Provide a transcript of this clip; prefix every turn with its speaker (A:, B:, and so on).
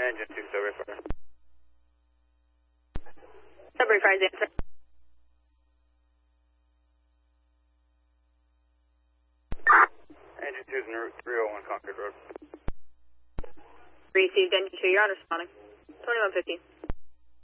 A: Engine 2, Strawberry Fires.
B: Strawberry Fires, answer.
A: Engine 2 is in route 301 Concord Road.
B: Received, Engine 2, you're on responding. 2150.